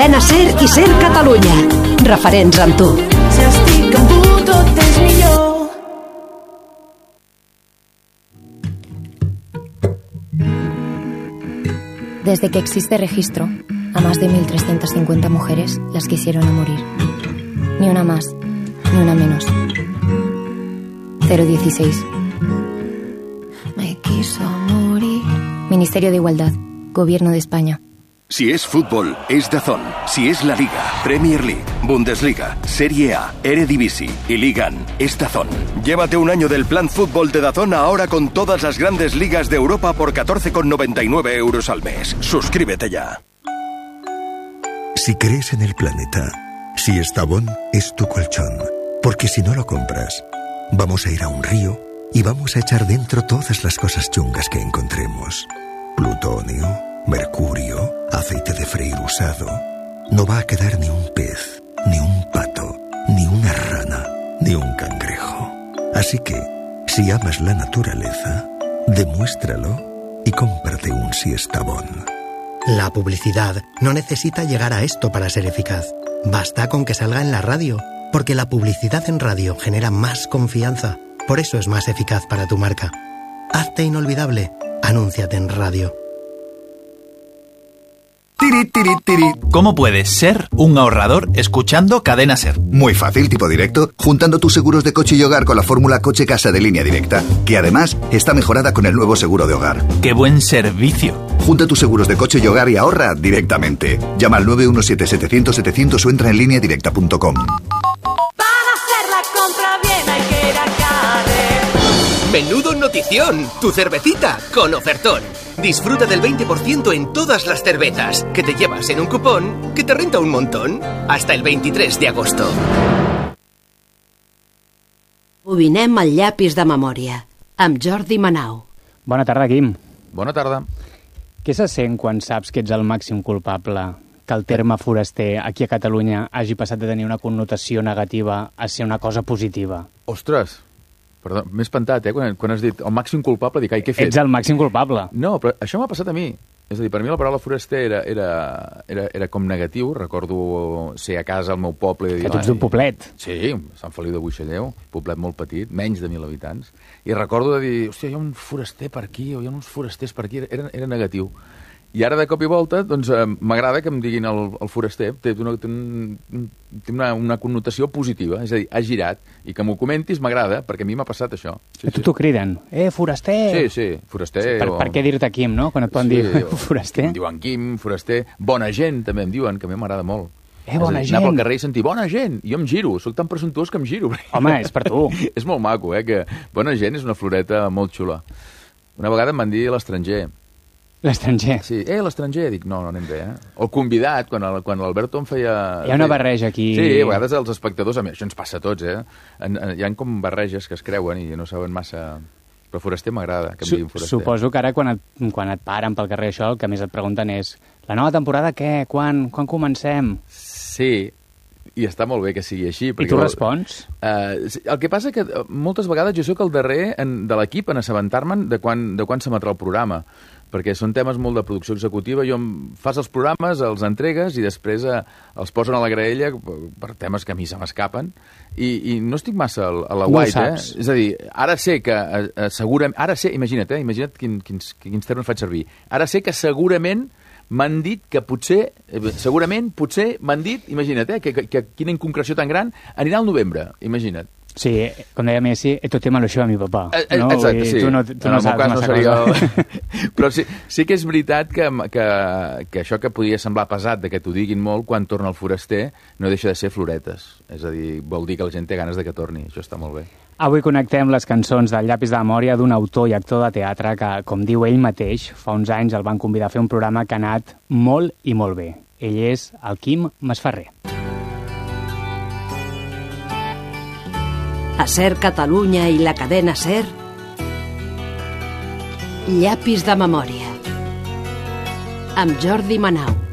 Cadena SER i SER Catalunya. Referents amb tu. Si estic amb tu tot és millor. Desde que existe registro, a más de 1.350 mujeres las quisieron a morir. Ni una más, ni una menos. 016. Me quiso morir. Ministerio de Igualdad, Gobierno de España. Si es fútbol, es DAZN. Si es la Liga, Premier League, Bundesliga, Serie A, Eredivisie y Liga 1, es DAZN. Llévate un año del plan fútbol de DAZN ahora con todas las grandes ligas de Europa por 14,99 € al mes. Suscríbete ya. Si crees en el planeta, si Estavón es tu colchón. Porque si no lo compras, vamos a ir a un río y vamos a echar dentro todas las cosas chungas que encontremos. Plutonio, mercurio, aceite de freír usado. No va a quedar ni un pez, ni un pato, ni una rana, ni un cangrejo. Así que, si amas la naturaleza, demuéstralo y cómprate un Siestabón. La publicidad no necesita llegar a esto para ser eficaz. Basta con que salga en la radio, porque la publicidad en radio genera más confianza. Por eso es más eficaz para tu marca. Hazte inolvidable. Anúnciate en radio. ¿Cómo puedes ser un ahorrador escuchando Cadena SER? Muy fácil, tipo directo, juntando tus seguros de coche y hogar con la fórmula coche-casa de Línea Directa, que además está mejorada con el nuevo seguro de hogar. ¡Qué buen servicio! Junta tus seguros de coche y hogar y ahorra directamente. Llama al 917-700-700 o entra en lineadirecta.com. Para hacer la compra bien hay que ir a Carrer. Menudo notición, tu cervecita con ofertón. Disfruta del 20% en todas las cervezas, que te llevas en un cupón que te renta un montón. Hasta el 23 de agosto. Bobinem el llapis de memòria, amb Jordi Manau. Bona tarda, Quim. Bona tarda. Què se sent quan saps que ets el màxim culpable que el terme foraster aquí a Catalunya hagi passat de tenir una connotació negativa a ser una cosa positiva? Ostres, perdó, m'he espantat, quan has dit el màxim culpable, dic, ai, què he fet? Ets el màxim culpable. No, però això m'ha passat a mi. És a dir, per mi la paraula foraster era com negatiu. Recordo ser a casa al meu poble i dir... Que tu ets d'un poblet. Sí, Sant Feliu de Buixalleu, poblet molt petit, menys de 1.000 habitants. I recordo de dir, hòstia, hi ha un foraster per aquí, o hi ha uns forasters per aquí. Era negatiu. I ara, de cop i volta, doncs, m'agrada que em diguin el foraster. Té una connotació positiva, és a dir, ha girat. I que m'ho comentis m'agrada, perquè a mi m'ha passat això. Sí, tu t'ho criden. Foraster! Sí, foraster. Sí, per què dir-te Quim, no?, quan et poden dir foraster. Em diuen Quim, foraster. Bona gent, també em diuen, que a mi m'agrada molt. Bona gent! Anar pel carrer i sentir bona gent. I jo em giro, soc tan presumptuós que em giro. Home, és per tu. És molt maco, que bona gent és una floreta molt xula. Una vegada em van dir l'estranger. L'estranger? Sí, l'estranger, dic, no anem bé, O el convidat, quan l'Alberto em feia... Hi ha una barreja aquí... Sí, a vegades els espectadors, això ens passa a tots, hi ha com barreges que es creuen i no saben massa... Però foraster m'agrada, que em diguin foraster. Suposo que ara, quan et paren pel carrer això, el que més et pregunten és la nova temporada què? Quan comencem? Sí, i està molt bé que sigui així. I tu respons? El que passa que moltes vegades jo sóc el darrer de l'equip en assabentar-me'n de quan s'emetrà el programa, perquè són temes molt de producció executiva. Jo fas els programes, els entregues i després els posen a la graella per temes que a mi se m'escapen i no estic massa a la white, És a dir, ara sé que segurament... Imagina't quins termes faig servir. Ara sé que segurament m'han dit que potser m'han dit, imagina't, que quina inconcreció tan gran, anirà al novembre, imagina't. Sí, com deia Messi, esto tema lo lleva mi papá. No? Exacte, sí. Tu no saps massa cosa. Però sí que és veritat que això que podia semblar pesat de que t'ho diguin molt, quan torna el foraster, no deixa de ser floretes. És a dir, vol dir que la gent té ganes de que torni. Això està molt bé. Avui connectem les cançons del llapis de memòria d'un autor i actor de teatre que, com diu ell mateix, fa uns anys el van convidar a fer un programa que ha anat molt i molt bé. Ell és el Quim Masferrer. A SER Catalunya i la cadena SER, Llapis de memòria, amb Jordi Manau.